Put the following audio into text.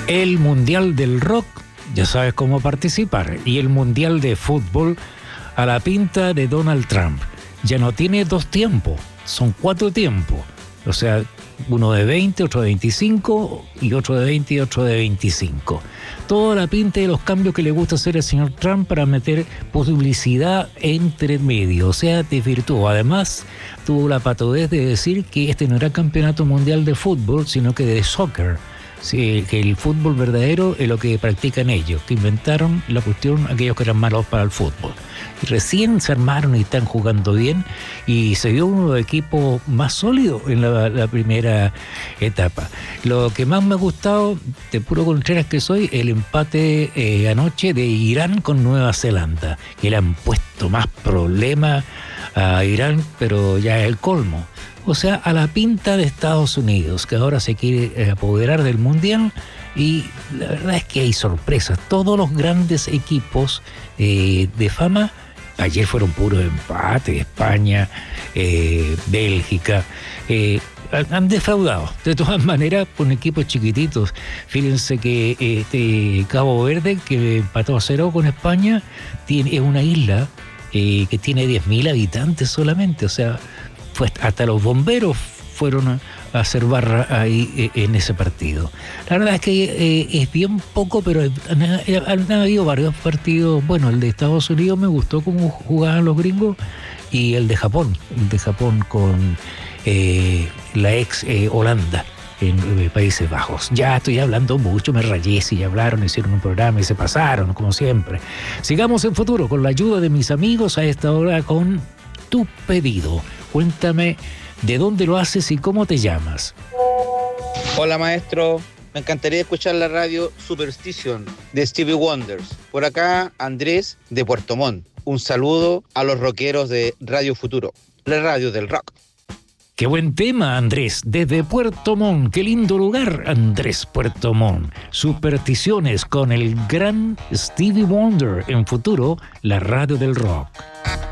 El Mundial del Rock, ya sabes cómo participar. Y el Mundial de Fútbol a la pinta de Donald Trump. Ya no tiene 2 tiempos, son 4 tiempos. O sea, uno de 20, otro de 25 y otro de 20 y otro de 25. Toda la pinta de los cambios que le gusta hacer al señor Trump para meter publicidad entre medio. O sea, desvirtuó. Además, tuvo la patudez de decir que este no era campeonato mundial de fútbol, sino que de soccer. Sí, que el fútbol verdadero es lo que practican ellos, que inventaron la cuestión aquellos que eran malos para el fútbol. Y recién se armaron y están jugando bien y se vio uno de los equipos más sólidos en la primera etapa. Lo que más me ha gustado, de puro Contreras que soy, el empate anoche de Irán con Nueva Zelanda, que le han puesto más problemas a Irán, pero ya es el colmo. O sea, a la pinta de Estados Unidos, que ahora se quiere apoderar del Mundial, y la verdad es que hay sorpresas. Todos los grandes equipos de fama, ayer fueron puros empates, España, Bélgica, han defraudado. De todas maneras, con equipos chiquititos. Fíjense que Cabo Verde, que empató a 0 con España, es una isla que tiene 10.000 habitantes solamente, o sea, hasta los bomberos fueron a hacer barra ahí en ese partido. La verdad es que es bien poco, pero han habido varios partidos. Bueno, el de Estados Unidos me gustó cómo jugaban los gringos, y el de Japón con la ex Holanda en Países Bajos. Ya estoy hablando mucho, me rayé, si ya hablaron, hicieron un programa y se pasaron, como siempre. Sigamos en Futuro con la ayuda de mis amigos a esta hora con tu pedido. Cuéntame de dónde lo haces y cómo te llamas. Hola maestro, me encantaría escuchar la radio Superstition de Stevie Wonder. Por acá Andrés de Puerto Montt. Un saludo a los rockeros de Radio Futuro, la radio del rock. Qué buen tema, Andrés, desde Puerto Montt. Qué lindo lugar, Andrés, Puerto Montt. Supersticiones con el gran Stevie Wonder en Futuro, la radio del rock.